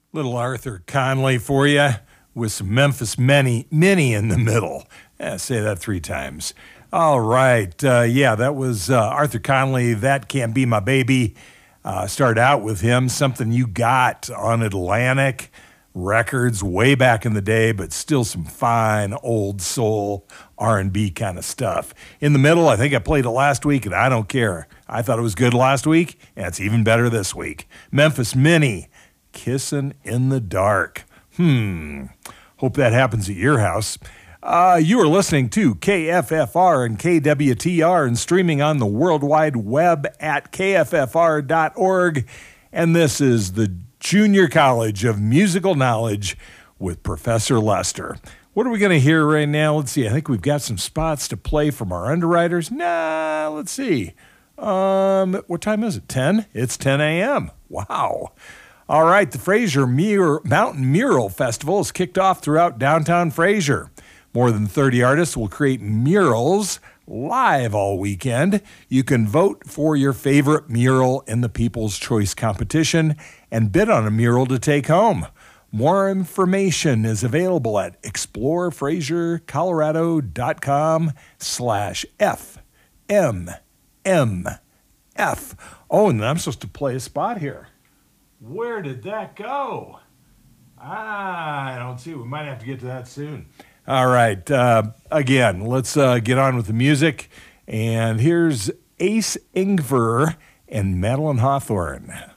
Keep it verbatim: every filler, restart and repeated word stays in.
Little Arthur Conley for you with some Memphis Mini, Mini in the middle. Yeah, say that three times. All right. Uh, yeah, that was uh, Arthur Conley. That Can't Be My Baby. Uh, started out with him, Something You Got on Atlantic Records way back in the day, but still some fine old soul R and B kind of stuff. In the middle, I think I played it last week, and I don't care. I thought it was good last week, and it's even better this week. Memphis Mini, Kissing in the Dark. Hmm. Hope that happens at your house. Uh, you are listening to K F F R and K W T R and streaming on the World Wide Web at K F F R dot org. And this is the Junior College of Musical Knowledge with Professor Lester. What are we going to hear right now? Let's see. I think we've got some spots to play from our underwriters. Nah, let's see. Um, what time is it? ten? It's ten a.m. Wow. All right, the Fraser Mur- Mountain Mural Festival is kicked off throughout downtown Fraser. More than thirty artists will create murals live all weekend. You can vote for your favorite mural in the People's Choice competition and bid on a mural to take home. More information is available at explorefrasercolorado.com slash F M M F. Oh, and I'm supposed to play a spot here. Where did that go? Ah, I don't see. We might have to get to that soon. All right. Uh, again, let's uh, get on with the music. And here's Ace Ingver and Madeline Hawthorne.